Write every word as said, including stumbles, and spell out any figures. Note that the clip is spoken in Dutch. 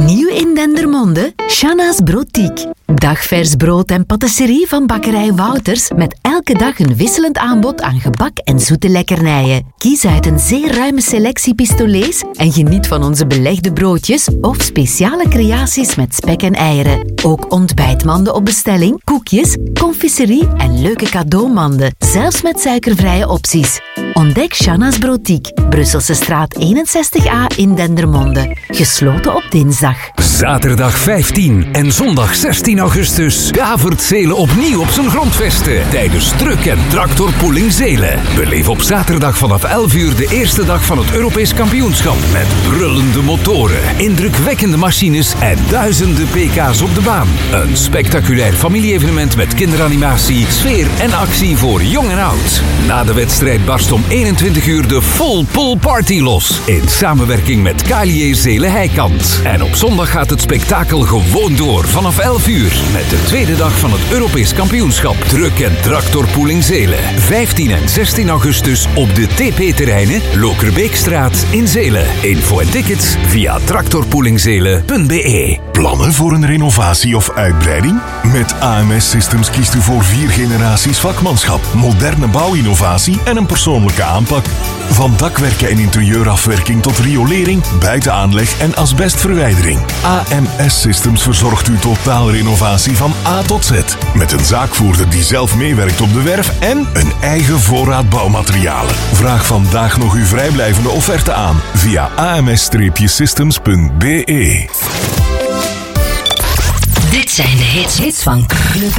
Nieuw in Dendermonde, Shanna's Broodtiek. Dagvers brood en patisserie van bakkerij Wouters met elke dag een wisselend aanbod aan gebak en zoete lekkernijen. Kies uit een zeer ruime selectie pistolets en geniet van onze belegde broodjes of speciale creaties met spek en eieren. Ook ontbijtmanden op bestelling, koekjes, confiserie en leuke cadeaumanden, zelfs met suikervrije opties. Ontdek Shanna's Broodtiek, Brusselse straat eenenzestig A in Dendermonde. Gesloten op dinsdag. Zaterdag vijftien en zondag zestien augustus davert Zelen opnieuw op zijn grondvesten tijdens Truck en Tractorpooling Zelen. Beleef op zaterdag vanaf elf uur de eerste dag van het Europees kampioenschap met brullende motoren, indrukwekkende machines en duizenden pk's op de baan. Een spectaculair familie-evenement met kinderanimatie, sfeer en actie voor jong en oud. Na de wedstrijd barst om eenentwintig uur de Full Pool Party los in samenwerking met Kalier Zelen Heikant. En op zondag gaat het spektakel gewoon door vanaf elf uur met de tweede dag van het Europees kampioenschap Truck en Tractorpooling Zelen. vijftien en zestien augustus op de T P-terreinen Lokerbeekstraat in Zelen. Info en tickets via tractorpoolingzelen punt b e. Plannen voor een renovatie of uitbreiding? Met A M S Systems kiest u voor vier generaties vakmanschap, moderne bouwinnovatie en een persoonlijke aanpak. Van dakwerken en interieurafwerking tot riolering, buitenaanleg en asbestverwijdering. A M S Systems verzorgt uw totaalrenovatie van A tot Z. Met een zaakvoerder die zelf meewerkt op de werf en een eigen voorraad bouwmaterialen. Vraag vandaag nog uw vrijblijvende offerte aan via a m s systems punt b e. Dit zijn de hits, hits van Club